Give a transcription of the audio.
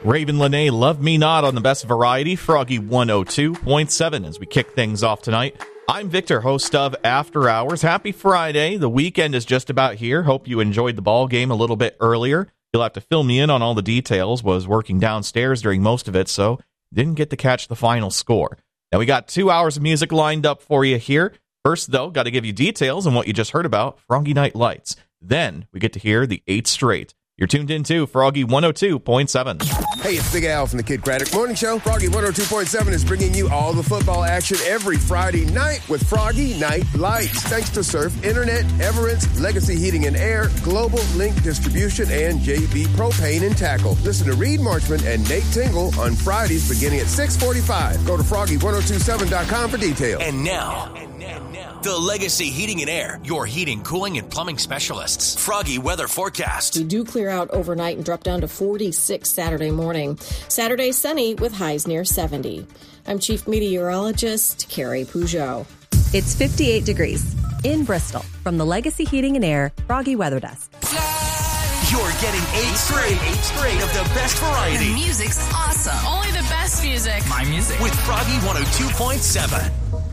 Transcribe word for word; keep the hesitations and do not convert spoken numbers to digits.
Raven Lene, Love Me Not on the Best Variety, Froggy one oh two point seven as we kick things off tonight. I'm Victor, host of After Hours. Happy Friday. The weekend is just about here. Hope you enjoyed the ball game a little bit earlier. You'll have to fill me in on all the details. Was working downstairs during most of it, so didn't get to catch the final score. Now, we got two hours of music lined up for you here. First, though, got to give you details on what you just heard about, Froggy Night Lights. Then, we get to hear the eight straight. You're tuned in to Froggy one oh two point seven. Hey, it's Big Al from the Kid Craddock Morning Show. Froggy one oh two point seven is bringing you all the football action every Friday night with Froggy Night Lights. Thanks to Surf Internet, Everence, Legacy Heating and Air, Global Link Distribution, and J B Propane and Tackle. Listen to Reed Marchman and Nate Tingle on Fridays beginning at six forty-five. Go to froggy ten twenty-seven dot com for details. And now, and now, now, the Legacy Heating and Air, your heating, cooling, and plumbing specialists. Froggy weather forecast. We do clear out overnight and drop down to forty-six Saturday morning. Saturday sunny with highs near seventy. I'm Chief Meteorologist Carrie Peugeot. It's fifty-eight degrees in Bristol from the Legacy Heating and Air Froggy Weather Desk. You're getting eight straight, eight straight of the best variety. The music's awesome. Only the best music. My music. With Froggy one oh two point seven.